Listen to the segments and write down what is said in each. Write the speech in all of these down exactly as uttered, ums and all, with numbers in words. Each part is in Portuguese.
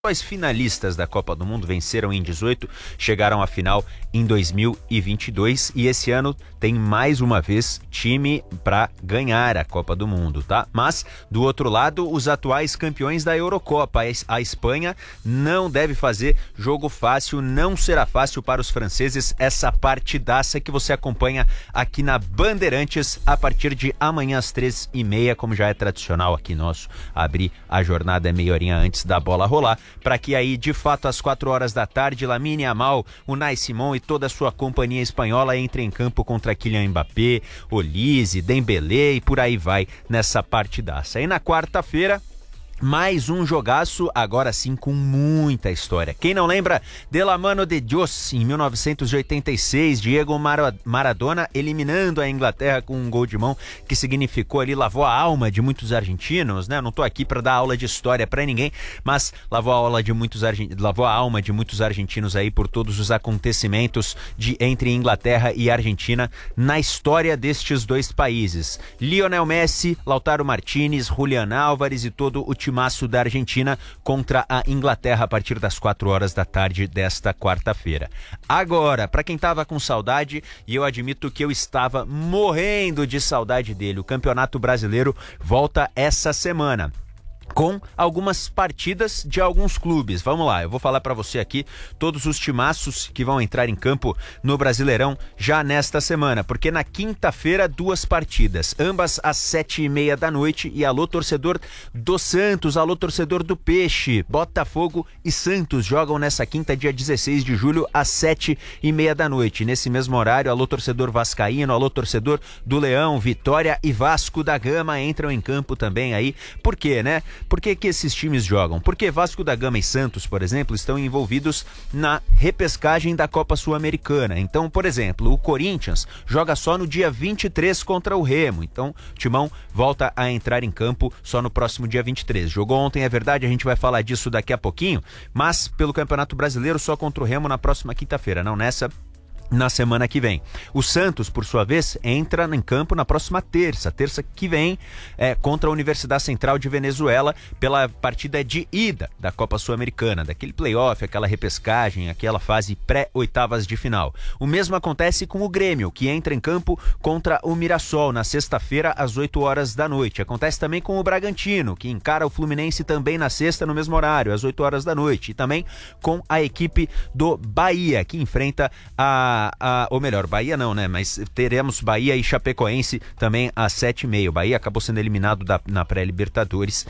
Os finalistas da Copa do Mundo venceram em dezoito, chegaram à final em dois mil e vinte e dois e esse ano tem mais uma vez time para ganhar a Copa do Mundo, tá? Mas, do outro lado, os atuais campeões da Eurocopa, a Espanha não deve fazer jogo fácil, não será fácil para os franceses essa partidaça que você acompanha aqui na Bandeirantes a partir de amanhã às três e meia, como já é tradicional aqui nosso, abrir a jornada meia horinha antes da bola rolar, para que aí, de fato, às quatro horas da tarde, Lamine Yamal, Unai Simon e toda a sua companhia espanhola entrem em campo contra Kylian Mbappé, Olise, Dembélé e por aí vai nessa partidaça. E na quarta-feira, mais um jogaço, agora sim com muita história. Quem não lembra de La Mano de Dios, em mil novecentos e oitenta e seis, Diego Maradona eliminando a Inglaterra com um gol de mão que significou ali, lavou a alma de muitos argentinos, né? Não tô aqui para dar aula de história para ninguém, mas lavou a aula de muitos lavou a alma de muitos argentinos aí por todos os acontecimentos de entre Inglaterra e Argentina na história destes dois países. Lionel Messi, Lautaro Martínez, Julián Álvares e todo o time maço da Argentina contra a Inglaterra a partir das quatro horas da tarde desta quarta-feira. Agora, para quem tava com saudade, e eu admito que eu estava morrendo de saudade dele, o Campeonato Brasileiro volta essa semana com algumas partidas de alguns clubes. Vamos lá, eu vou falar para você aqui todos os timaços que vão entrar em campo no Brasileirão já nesta semana, porque na quinta-feira duas partidas, ambas às sete e meia da noite, e alô torcedor do Santos, alô torcedor do Peixe, Botafogo e Santos jogam nessa quinta, dia dezesseis de julho, às sete e meia da noite. Nesse mesmo horário, alô torcedor vascaíno, alô torcedor do Leão, Vitória e Vasco da Gama entram em campo também aí. Por quê, né? Por que que esses times jogam? Porque Vasco da Gama e Santos, por exemplo, estão envolvidos na repescagem da Copa Sul-Americana. Então, por exemplo, o Corinthians joga só no dia vinte e três contra o Remo. Então, o Timão volta a entrar em campo só no próximo dia vinte e três. Jogou ontem, é verdade, a gente vai falar disso daqui a pouquinho, mas pelo Campeonato Brasileiro só contra o Remo na próxima quinta-feira, não nessa, na semana que vem. O Santos, por sua vez, entra em campo na próxima terça, terça que vem, é, contra a Universidade Central de Venezuela, pela partida de ida da Copa Sul-Americana, daquele playoff, aquela repescagem, aquela fase pré-oitavas de final. O mesmo acontece com o Grêmio, que entra em campo contra o Mirassol na sexta-feira às oito horas da noite. Acontece também com o Bragantino, que encara o Fluminense também na sexta, no mesmo horário, às oito horas da noite. E também com a equipe do Bahia, que enfrenta a A, ou melhor, Bahia não, né? Mas teremos Bahia e Chapecoense também às sete e meia. O Bahia acabou sendo eliminado da, na pré-Libertadores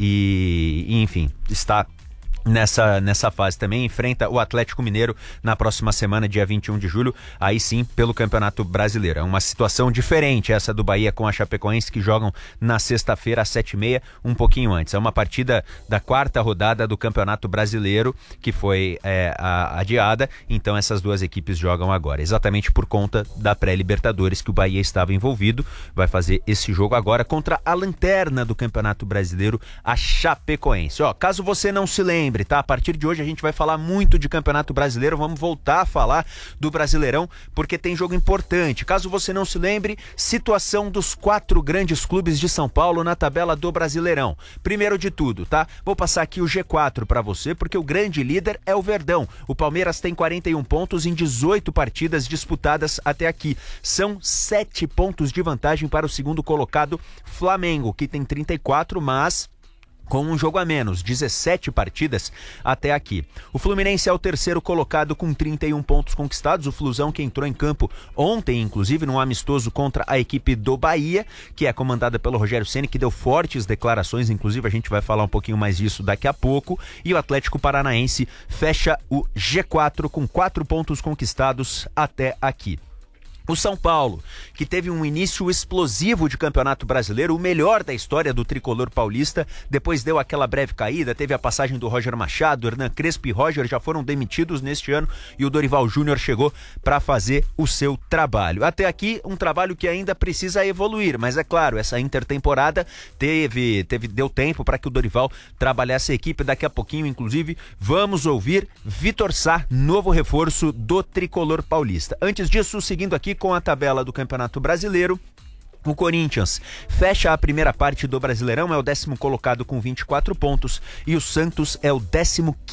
e, e, enfim, está nessa, nessa fase. Também enfrenta o Atlético Mineiro na próxima semana, dia vinte e um de julho, aí sim pelo Campeonato Brasileiro. É uma situação diferente essa do Bahia com a Chapecoense, que jogam na sexta-feira às sete e meia, um pouquinho antes. É uma partida da quarta rodada do Campeonato Brasileiro que foi é, a, adiada, então essas duas equipes jogam agora, exatamente por conta da pré-Libertadores que o Bahia estava envolvido. Vai fazer esse jogo agora contra a lanterna do Campeonato Brasileiro, a Chapecoense. Ó, caso você não se lembre, tá? A partir de hoje a gente vai falar muito de Campeonato Brasileiro, vamos voltar a falar do Brasileirão, porque tem jogo importante. Caso você não se lembre, situação dos quatro grandes clubes de São Paulo na tabela do Brasileirão. Primeiro de tudo, tá? Vou passar aqui o G quatro para você, porque o grande líder é o Verdão. O Palmeiras tem quarenta e um pontos em dezoito partidas disputadas até aqui. São sete pontos de vantagem para o segundo colocado, Flamengo, que tem trinta e quatro, mas com um jogo a menos, dezessete partidas até aqui. O Fluminense é o terceiro colocado com trinta e um pontos conquistados. O Flusão, que entrou em campo ontem, inclusive, num amistoso contra a equipe do Bahia, que é comandada pelo Rogério Ceni, que deu fortes declarações, inclusive a gente vai falar um pouquinho mais disso daqui a pouco. E o Atlético Paranaense fecha o G quatro com quatro pontos conquistados até aqui. O São Paulo, que teve um início explosivo de Campeonato Brasileiro, o melhor da história do tricolor paulista, depois deu aquela breve caída, teve a passagem do Roger Machado, Hernan Crespo e Roger já foram demitidos neste ano e o Dorival Júnior chegou para fazer o seu trabalho. Até aqui, um trabalho que ainda precisa evoluir, mas é claro, essa intertemporada teve, teve, deu tempo para que o Dorival trabalhasse a equipe. Daqui a pouquinho, inclusive, vamos ouvir Vitor Sá, novo reforço do tricolor paulista. Antes disso, seguindo aqui com a tabela do Campeonato Brasileiro, O Corinthians fecha a primeira parte do Brasileirão, é o décimo colocado com vinte e quatro pontos e o Santos é o décimo